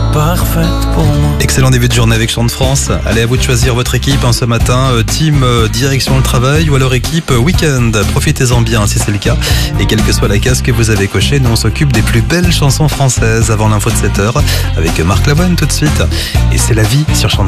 parfaite pour moi. Excellent début de journée avec Chant de France. Allez, à vous de choisir votre équipe ce matin. Team direction le travail ou alors équipe week-end. Profitez-en bien si c'est le cas. Et quelle que soit la case que vous avez cochée, nous on s'occupe des plus belles chansons françaises avant l'info de 7h avec Marc Lavoine tout de suite. Et c'est la vie sur Chant de France.